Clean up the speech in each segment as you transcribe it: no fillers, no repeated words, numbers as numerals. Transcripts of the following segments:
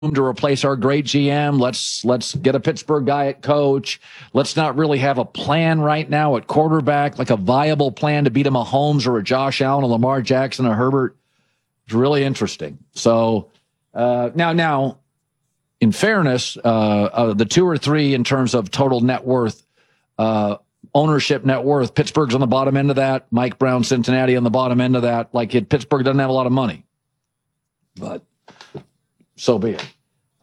to replace our great GM. Let's get a Pittsburgh guy at coach. Let's not really have a plan right now at quarterback, like a viable plan to beat a Mahomes or a Josh Allen, a Lamar Jackson, a Herbert. It's really interesting. So now, in fairness, the 2 or 3 in terms of total net worth, ownership net worth, Pittsburgh's on the bottom end of that. Mike Brown, Cincinnati on the bottom end of that. Pittsburgh doesn't have a lot of money, but so be it.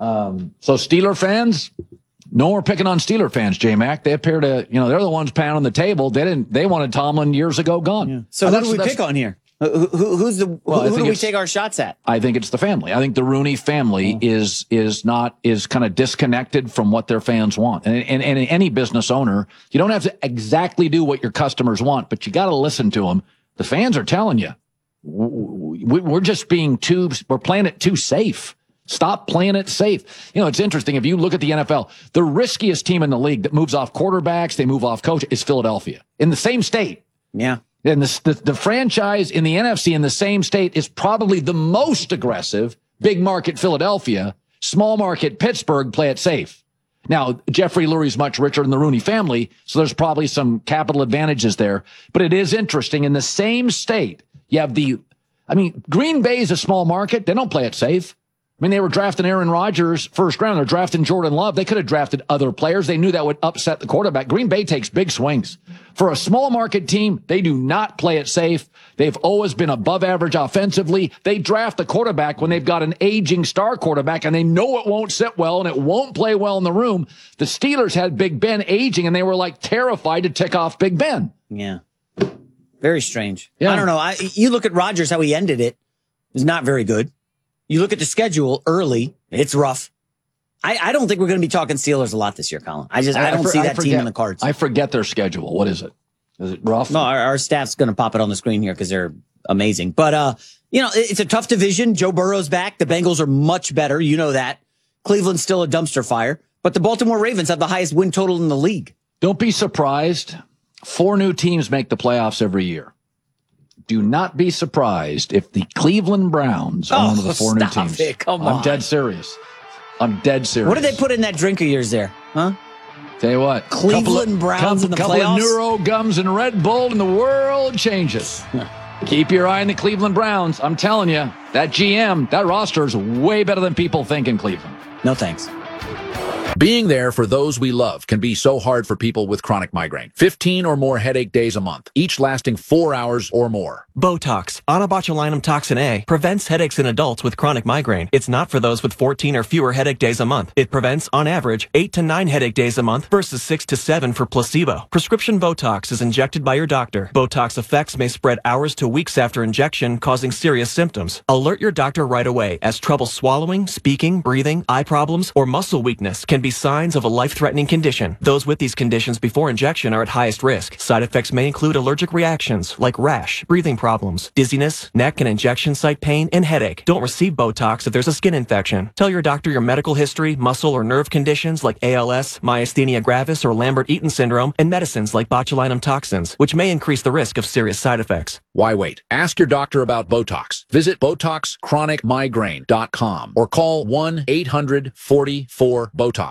So Steeler fans, no more picking on Steeler fans, J-Mac. They appear to, they're the ones pounding the table. They wanted Tomlin years ago gone. Yeah. So who do we pick on here? Who do we take our shots at? I think it's the family. I think the Rooney family is kind of disconnected from what their fans want. And any business owner, you don't have to exactly do what your customers want, but you got to listen to them. The fans are telling you, we're just we're playing it too safe. Stop playing it safe. It's interesting. If you look at the NFL, the riskiest team in the league that moves off quarterbacks, they move off coach, is Philadelphia in the same state. Yeah. And the franchise in the NFC in the same state is probably the most aggressive. Big market Philadelphia, small market Pittsburgh, play it safe. Now, Jeffrey Lurie's much richer than the Rooney family, so there's probably some capital advantages there. But it is interesting. In the same state, you have Green Bay is a small market. They don't play it safe. They were drafting Aaron Rodgers first round. They're drafting Jordan Love. They could have drafted other players. They knew that would upset the quarterback. Green Bay takes big swings. For a small market team, they do not play it safe. They've always been above average offensively. They draft the quarterback when they've got an aging star quarterback, and they know it won't sit well and it won't play well in the room. The Steelers had Big Ben aging, and they were terrified to tick off Big Ben. Yeah. Very strange. Yeah. I don't know. You look at Rodgers, how he ended it. It was not very good. You look at the schedule early, it's rough. I don't think we're going to be talking Steelers a lot this year, Colin. I don't see that team in the cards. I forget their schedule. What is it? Is it rough? No, our staff's going to pop it on the screen here because they're amazing. But, it's a tough division. Joe Burrow's back. The Bengals are much better. You know that. Cleveland's still a dumpster fire. But the Baltimore Ravens have the highest win total in the league. Don't be surprised. 4 new teams make the playoffs every year. Do not be surprised if the Cleveland Browns are one of the 4 new teams. Come on. I'm dead serious. What did they put in that drink of yours there? Huh? Tell you what. Cleveland Browns in the playoffs? Couple of Neuro Gums and Red Bull, and the world changes. Keep your eye on the Cleveland Browns. I'm telling you, that GM, that roster is way better than people think in Cleveland. No thanks. Being there for those we love can be so hard for people with chronic migraine. 15 or more headache days a month, each lasting 4 hours or more. Botox, onabotulinum toxin A, prevents headaches in adults with chronic migraine. It's not for those with 14 or fewer headache days a month. It prevents, on average, 8 to 9 headache days a month versus 6 to 7 for placebo. Prescription Botox is injected by your doctor. Botox effects may spread hours to weeks after injection, causing serious symptoms. Alert your doctor right away, as trouble swallowing, speaking, breathing, eye problems, or muscle weakness can be signs of a life-threatening condition. Those with these conditions before injection are at highest risk. Side effects may include allergic reactions like rash, breathing problems, dizziness, neck and injection site pain, and headache. Don't receive Botox if there's a skin infection. Tell your doctor your medical history, muscle or nerve conditions like ALS, myasthenia gravis, or Lambert-Eaton syndrome, and medicines like botulinum toxins, which may increase the risk of serious side effects. Why wait? Ask your doctor about Botox. Visit BotoxChronicMigraine.com or call 1-800-44-BOTOX.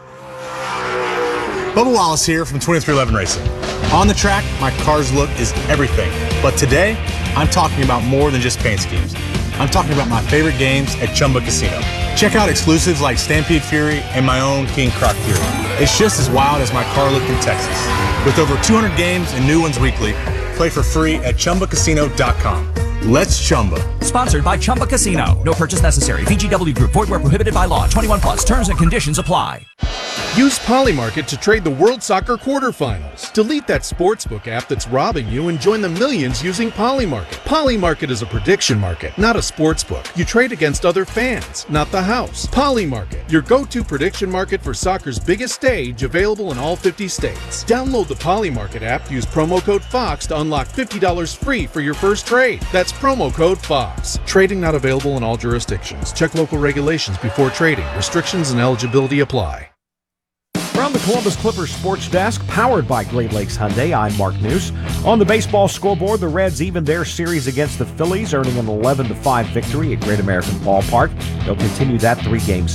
Bubba Wallace here from 2311 Racing. On the track, my car's look is everything. But today, I'm talking about more than just paint schemes. I'm talking about my favorite games at Chumba Casino. Check out exclusives like Stampede Fury and my own King Croc Fury. It's just as wild as my car looked in Texas. With over 200 games and new ones weekly, play for free at ChumbaCasino.com. Let's Chumba. Sponsored by Chumba Casino. No purchase necessary. VGW Group. Void where prohibited by law. 21 plus. Terms and conditions apply. Use Polymarket to trade the World Soccer quarterfinals. Delete that sportsbook app that's robbing you and join the millions using Polymarket. Polymarket is a prediction market, not a sportsbook. You trade against other fans, not the house. Polymarket, your go-to prediction market for soccer's biggest stage, available in all 50 states. Download the Polymarket app. Use promo code FOX to unlock $50 free for your first trade. That's promo code FOX. Trading not available in all jurisdictions. Check local regulations before trading. Restrictions and eligibility apply. From the Columbus Clippers Sports Desk, powered by Great Lakes Hyundai, I'm Mark News. On the baseball scoreboard, the Reds evened their series against the Phillies, earning an 11-5 victory at Great American Ballpark. They'll continue that 3-game